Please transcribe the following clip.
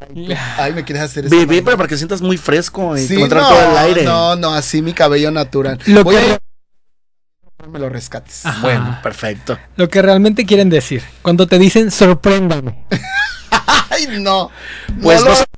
Ay, me quieres hacer eso. Bebé, pero para que sientas muy fresco y Sí, te entra no, todo el aire. no, así mi cabello natural. Lo Voy que- a me lo rescates. Ajá. Bueno, perfecto. Lo que realmente quieren decir. Cuando te dicen sorpréndame. Ay, no. Pues no no lo-